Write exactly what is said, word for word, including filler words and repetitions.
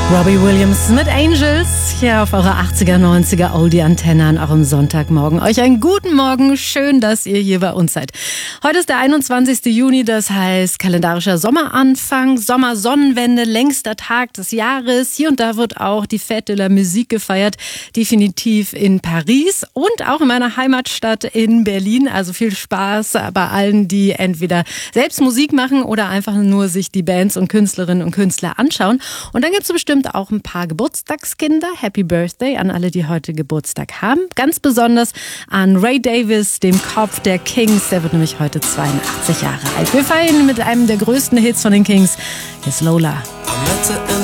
Robbie Williams mit Angels hier auf eurer achtziger, neunziger Oldie-Antenne an eurem Sonntagmorgen. Euch einen guten Morgen, schön, dass ihr hier bei uns seid. Heute ist der einundzwanzigster Juni, das heißt kalendarischer Sommeranfang, Sommersonnenwende, längster Tag des Jahres. Hier und da wird auch die Fête de la Musique gefeiert, definitiv in Paris und auch in meiner Heimatstadt in Berlin. Also viel Spaß bei allen, die entweder selbst Musik machen oder einfach nur sich die Bands und Künstlerinnen und Künstler anschauen. Und dann gibt es bestimmt auch ein paar Geburtstagskinder. Happy Birthday an alle, die heute Geburtstag haben. Ganz besonders an Ray Davies, dem Kopf der Kings. Der wird nämlich heute zweiundachtzig Jahre alt. Wir feiern mit einem der größten Hits von den Kings. Hier ist Lola.